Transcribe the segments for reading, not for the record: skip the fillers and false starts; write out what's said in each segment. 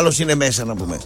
άλλος είναι μέσα να πούμε.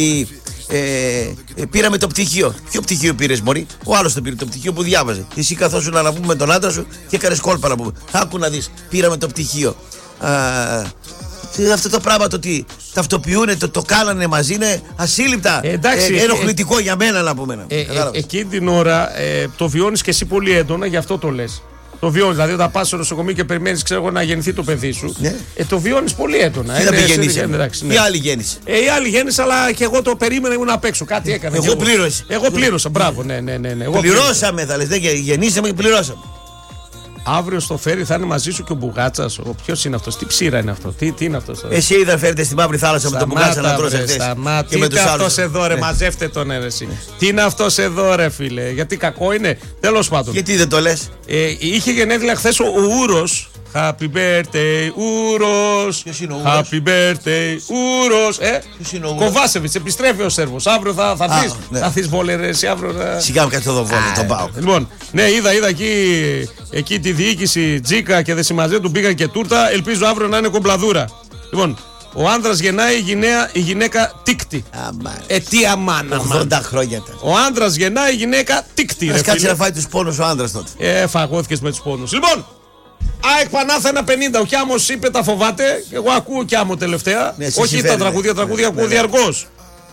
Πήραμε το πτυχίο. Ποιο πτυχίο πήρες, μωρή? Ο άλλος το πήρε το πτυχίο που διάβαζε. Εσύ καθόσουν να πούμε με τον άντρα σου και έκανες κόλπα να πούμε. Άκου να δεις, πήραμε το πτυχίο. Αυτό το πράγμα το ότι ταυτοποιούν, το κάνανε μαζί είναι ασύλληπτα. Ενοχλητικό για μένα να πούμε. Εκείνη την ώρα το βιώνεις και εσύ πολύ έντονα, γι' αυτό το λες. Το βιώνεις, δηλαδή όταν πας στο νοσοκομείο και περιμένεις να γεννηθεί το παιδί σου. Ναι. Το βιώνεις πολύ έντονα. Τι θα πει γεννήσε? Η άλλη γέννησε. Η άλλη γέννησε, αλλά και εγώ το περίμενα, ήμουν απ' έξω. Κάτι έκανα. Εγώ πλήρωσα. Μπράβο, ναι. Πληρώσαμε, θα λες. Δεν γεννήσαμε και πληρώσαμε. Αύριο στο φέρι θα είναι μαζί σου και ο Μπουγάτσας. Ποιος είναι αυτός, τι ψήρα είναι αυτό, τι είναι αυτός? Εσύ είδα φέρετε στη Μαύρη Θάλασσα με τον Μπουγάτσα να τρως εχθές. Τι είναι αυτός εδώ ρε, μαζεύτε τον εσύ. Τι είναι αυτός εδώ ρε φίλε, γιατί κακό είναι? Τέλος πάντων. Γιατί δεν το λες? Είχε γενέθλια χθες ο Ούρος. Happy birthday, Ούρος. Ποιος είναι ο Ούρος? Happy birthday, Ούρος. Ποιος είναι ο Ούρος? Κοβάσεβιτς, επιστρέφει ο Σέρβος. Αύριο θα θεις βόλε ρε εσύ αύριο. Σιγά μου κάτι εδώ βόλε, τον πάω. Λοιπόν, ναι, είδα εκεί τη διοίκηση Τζίκα και δεσημαζέ του πήγαν και τούρτα. Ελπίζω αύριο να είναι κομπλαδούρα. Λοιπόν, ο άνδρας γεννάει, η γυναίκα τίκτη. Τι αμάνα. 80 χρόνια. Ο άνδρας γεννάει, η γυναίκα τίκτη. Ας κάτσει να φάει τους πόνους ο άνδρας τότε. Φαγώθηκες με τους πόνους. Λοιπόν, ΑΕΚ Πανάθα 1-50. Ο Κιάμος είπε τα φοβάται. Εγώ ακούω Κιάμο τελευταία. Όχι τα τραγούδια ακούω διαρκώς.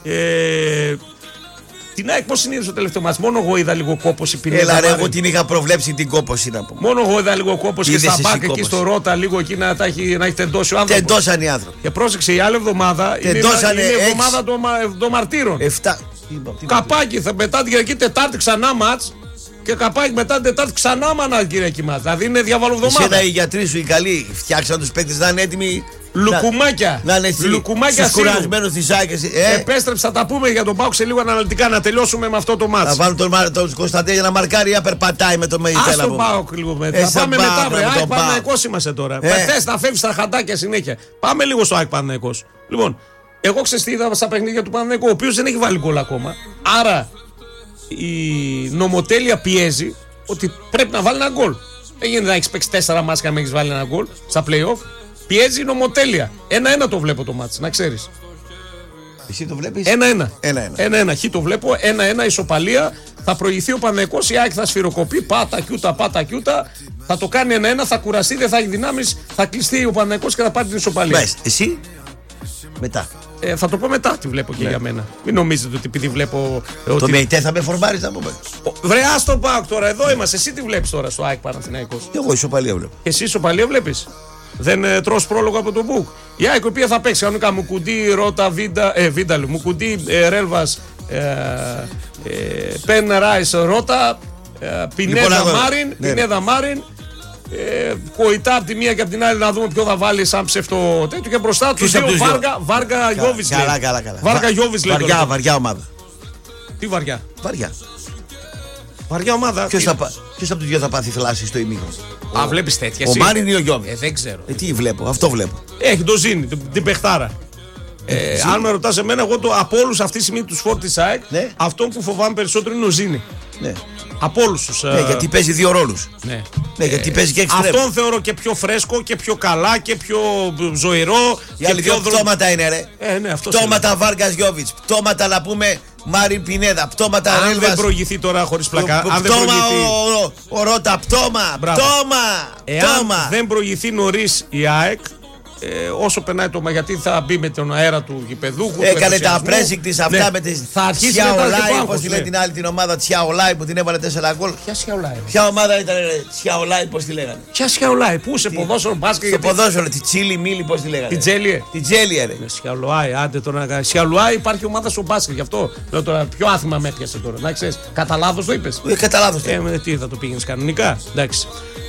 Την ΑΕΚ πώς συνήθως το τελευταίο μας? Μόνο εγώ είδα λίγο κόπος η Πινέδα. Έλα ρε, εγώ την είχα προβλέψει την κόπωση να πούμε. Μόνο εγώ είδα λίγο κόπος και στα μπάκα εκεί στο Ρότα λίγο εκεί να έχει τεντώσει ο άνθρωπος. Τεντώσαν οι άνθρωποι. Και πρόσεξε, η άλλη εβδομάδα είναι η εβδομάδα των μαρτύρων. 7. Καπάκι θα μετά την Κυριακή Τετάρτη ξανά μάτς. Και καπάκι μετά την Τετάρτη ξανά μάνα Κυριακή μάτς. Δηλαδή είναι διαβολοβδομάδα. Εσένα οι γιατροί σου οι καλοί φτιάξαν τους παίκτες να είναι έτοιμοι. Λουκουμάκια. Λουκουμάκια κουρασμένους στις άκες. Επέστρεψα, θα τα πούμε για τον Πάοκ σε λίγο αναλυτικά να τελειώσουμε με αυτό το μάτς. Θα βάλουν τον Κωνσταντέλια να μαρκάρει ή περπατάει με το Μεϊτέλα. Ας τον Πάοκ λίγο μετά. Θα πάμε μετά, βρε. ΑΕΚ Παναθηναϊκός είμαστε τώρα. Θες να φεύγεις στα χαντάκια συνέχεια. Πάμε λίγο στο ΑΕΚ Παναθηναϊκός. Λοιπόν, εγώ ξέρεις τι είδα στα παιχνίδια του Παναθηναϊκού, ο οποίος δεν έχει βάλει γκολ ακόμα. Άρα η νομοτέλεια πιέζει ότι πρέπει να βάλει ένα γκολ. Δεν γίνεται να έχεις παίξει 4 μάτς και να μην έχεις βάλει ένα γκολ στα play-off. Πιέζει η νομοτέλεια. 1-1 το βλέπω το μάτς, να ξέρεις. Εσύ το βλέπεις? 1-1. Χ το βλέπω. 1-1 ισοπαλία. Θα προηγηθεί ο Παναθηναϊκός. Η ΑΕΚ θα σφυροκοπεί. Πάτα κιούτα. Θα το κάνει 1-1. Θα κουραστεί, δεν θα έχει δυνάμεις. Θα κλειστεί ο Παναθηναϊκός και θα πάρει την ισοπαλία. Μάλιστα. Εσύ μετά. Θα το πω μετά τι βλέπω και για μένα. Μην νομίζετε ότι επειδή βλέπω. Το ΜΕΙΤΕ θα με φορμάρεις να πούμε. Βρε, ας το πάω τώρα, εδώ είμαστε. Εσύ τι βλέπεις τώρα στο ΑΕΚ Παναθηναϊκός? Εγώ ισοπαλία βλέπω. Εσύ ισοπαλία βλέπεις? Δεν τρως πρόλογο από το Μπουκ. Η ΑΕΚ η οποία θα παίξει κανονικά Μουκουντή, Ρότα, Βίνταλου, Μουκουντί, Ρέλβας, Πεν Ράις, Ρότα, Πινέδα Μάριν. Κοϊτά από τη μία και από την άλλη να δούμε ποιο θα βάλει σαν ψευτό τέτοιο και μπροστά του δύο Βάργα Γιόβιτς. Καλά. Βάργα Γιόβιτς λέει. Βαριά ομάδα. Τι βαριά? Βαριά ομάδα. Ποιος από τους δύο θα πάθει θλάση στο ημίχρονο? Βλέπεις τέτοια? Ο Μάριν ή ο Γιόβιτς? Δεν ξέρω. Τι βλέπω, αυτό βλέπω. Έχει το Ζήνη, την παιχτάρα. Αν με ρωτάς εμένα, εγώ από όλους αυτή τη στιγμή τους φόρ της ΑΕΚ, αυτόν που φοβάμαι περισσότερο είναι ο Ζήνη. Ναι. Από όλους τους. Ναι, γιατί παίζει δύο ρόλους. Ναι. Γιατί παίζει και εξτρέμ. Αυτόν θεωρώ και πιο φρέσκο και πιο καλά και πιο ζωηρό. Οι άλλοι δύο πτώματα είναι ρε. Ναι, πτώματα Βάργας Γιόβιτς. Πτώματα να πούμε Μάριν Πινέδα. Πτώματα Ρέλβας. Αν δεν προηγηθεί τώρα χωρίς πλακά. Πτώμα ο Ρότα. Πτώμα. Εάν δεν προηγηθεί νωρίς η ΑΕΚ, όσο περνάει το γιατί θα μπει με τον αέρα του γηπεδούχου. Έκανε τα πρέσικ της αυτά με τη Σιαολάι. Πώς τη λέει την άλλη την ομάδα Σιαολάι που την έβαλε 4 γκολ. Ποια Σιαολάι? Ποια ομάδα ήταν Σιαολάι, πώς τη λέγανε? Ποια Σιαολάι? Πού σε ποδόσφαιρο μπάσκετ? Σε ποδόσφαιρο, τη Τσίλι Μίλι, πώς τη λέγανε? Την Τζέλιε. Την Τζέλιε ρε. Σιαολάι, άντε τώρα. Σιαολάι υπάρχει ομάδα στο μπάσκετ, γι' αυτό λέω τώρα. Ποιο άθλημα με έπιασε τώρα? Να ξέρεις, κατά λάθος το είπες? Κατά λάθος. Τι θα το πήγαινες κανονικά? Εντάξει.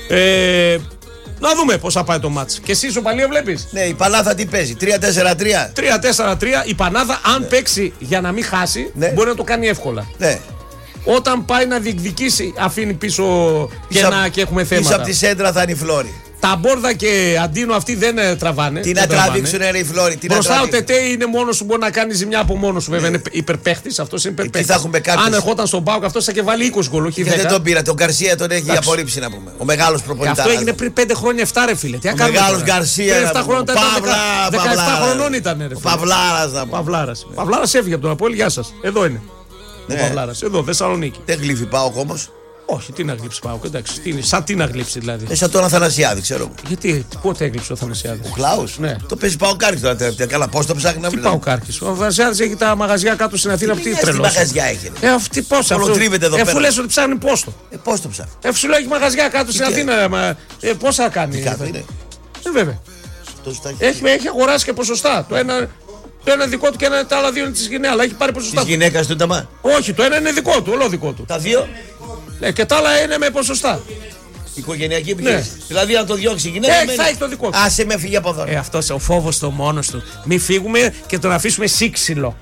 Να δούμε πώς θα πάει το μάτς. Και εσύ ισοπαλία βλέπεις? Ναι, η Πανάθα τι παίζει? 3-4-3. 3-4-3. Η Πανάθα, αν παίξει για να μην χάσει, μπορεί να το κάνει εύκολα. Ναι. Όταν πάει να διεκδικήσει, αφήνει πίσω και έχουμε θέματα. Πίσω από τη σέντρα θα είναι η Φλόρη. Τα Μπόρδα και Αντίνο αυτοί δεν τραβάνε. Τι να τραβήξουν, ρε οι Φλόροι. Μπροστά ο Τετέ είναι μόνος σου, μπορεί να κάνει ζημιά από μόνος σου. Βέβαια είναι υπερπαίχτης, αυτός είναι υπερπαίχτης. Αν ερχόταν στον ΠΑΟΚ, αυτός θα και βάλει 20 γκολ. Και δεν τον πήρα, τον Γκαρσία τον έχει απορρίψει να πούμε. Ο μεγάλος προπονητής. Αυτό έγινε πριν 5 χρόνια, 7 ρε φίλε. Ο μεγάλος Γκαρσία. Πριν 7 χρόνια ήταν 17 χρονών ήταν. Παυλάρας έφυγε από τον Απόελ, γεια σας. Εδώ είναι. Ο Παυλάρας, εδώ, Θεσσαλονίκη. Δεν γλύφει ΠΑΟΚ όμως. Όχι, τι να γλύψει ΠΑΟΚ, εντάξει. Σαν τι να γλύψει δηλαδή. Σαν τον Αθανασιάδη, ξέρω. Γιατί, πότε έγλειψε ο Αθανασιάδης. Ο Κλάους. Ναι. Το παίζει ΠΑΟΚ τώρα τελευταία. Καλά, πώς το ψάχνει να βρει. Τι ΠΑΟΚ. Ο Αθανασιάδης έχει τα μαγαζιά κάτω στην Αθήνα. Τι τρελό. Τι μαγαζιά έχει. Αυτή πώς αυτό. Εφού λες ότι ψάχνει πόστο. Πώς το ψάχνει. Εφού έχει μαγαζιά κάτω στην Αθήνα. Πώς θα κάνει. Βέβαια. Έχει αγοράσει και ποσοστά. Το ένα δικό του και τα άλλα δύο είναι τη γυναίκα. Αλλά έχει πάρει ποσοστά. Τη γυναίκα του ταμά. Όχι, το ένα είναι δικό του, όλο δικό του. Τα δύο. Και τα άλλα είναι με ποσοστά. Οικογενειακή επιχείρηση. Ναι. Δηλαδή, αν το διώξει η γυναίκα. Θα έχει το δικό του. Άσε με, φύγει από εδώ. Αυτός ο φόβος το μόνος του. Μην φύγουμε και τον αφήσουμε σύξυλο.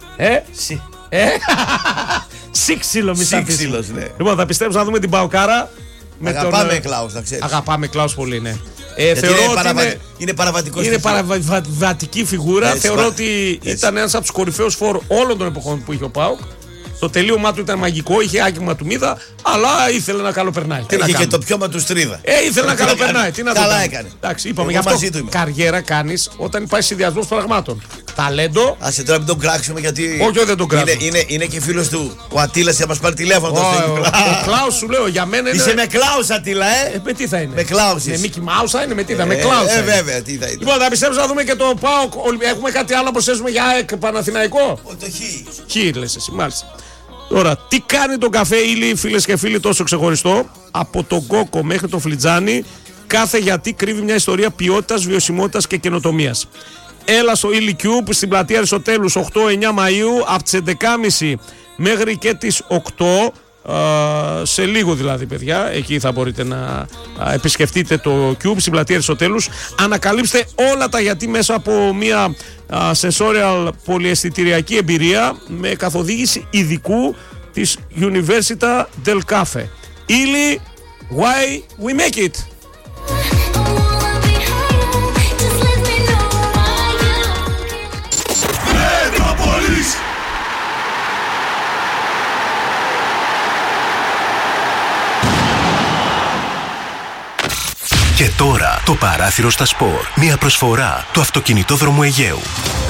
Σύξυλο, μη σύξυλος, ναι. Λοιπόν, θα πιστέψω να δούμε την Παοκάρα. Αγαπάμε Κλάους, να ξέρεις. Αγαπάμε Κλάους πολύ, ναι. Θεωρώ ότι είναι παραβατικός. Είναι παραβατική φιγούρα. Έτσι, θεωρώ ότι ήταν ένας από τους κορυφαίους φόρ όλων των εποχών που είχε ο ΠΑΟΚ. Το τελείωμά του ήταν μαγικό, είχε άγγιγμα του Μίδα, αλλά ήθελε να καλοπερνάει. Είχε και το πιώμα του Στρίδα. Ήθελε να καλοπερνάει. Τι να καλά έκανε. Εντάξει, είπαμε γι' αυτό. Καριέρα κάνεις όταν υπάρχει συνδυασμός πραγμάτων. Ταλέντο. Άσε τώρα μην τον κράξουμε γιατί. Όχι, δεν τον κράξουμε. Είναι και φίλος του. Ο Ατήλας θα μας πάρει τηλέφωνο. Ο Κλάους σου λέω για μένα είναι. Είσαι με Κλάους Ατήλα, με τι θα είναι. Με Κλάους. Με Μίκι Μάουσα είναι, με τι θα με Κλάους. Βέβαια, τι θα είναι. Λοιπόν, θα πιστέψω να δούμε και το ΠΑΟΚ. Έχουμε κάτι άλλο να προσθέσουμε για ΑΕΚ Παναθηναϊκό. Το Χ λες εσύ, μάλιστα. Τώρα, τι κάνει το καφέ Ήλι, φίλες και φίλοι, τόσο ξεχωριστό. Από τον κόκο μέχρι το φλιτζάνι, κάθε γιατί κρύβει μια ιστορία ποιότητας, βιωσιμότητας και καινοτομίας. Έλα στο Ήλι Cube στην πλατεία Αριστοτέλους 8-9 Μαΐου από τις 11.30 μέχρι και τις 8. Σε λίγο δηλαδή, παιδιά, εκεί θα μπορείτε να επισκεφτείτε το Cube στην πλατεία Αριστοτέλους. Ανακαλύψτε όλα τα γιατί μέσα από μια sensorial πολυαισθητηριακή εμπειρία με καθοδήγηση ειδικού της Università del Caffè. Ήλι, why we make it. Και τώρα το παράθυρο στα σπορ. Μια προσφορά του Αυτοκινητόδρομου Αιγαίου.